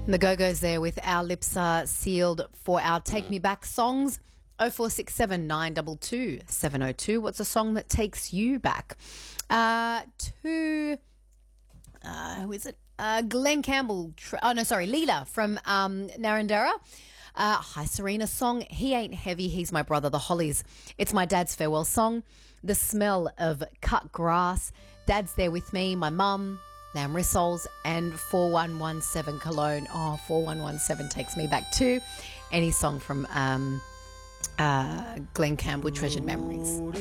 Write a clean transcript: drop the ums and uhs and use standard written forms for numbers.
The Go-Go's there with Our Lips Are Sealed for our Take Me Back songs. 0467 922 702. What's a song that takes you back? Who is it? Glenn Campbell. Leela from Narrandera. Hi Serena song. He Ain't Heavy, He's My Brother, The Hollies. It's my dad's farewell song. The Smell of Cut Grass. Dad's there with me, my mum, Nam Rissoles, and 4117 Cologne. Oh, 4117 takes me back to any song from Glenn Campbell, Treasured Memories.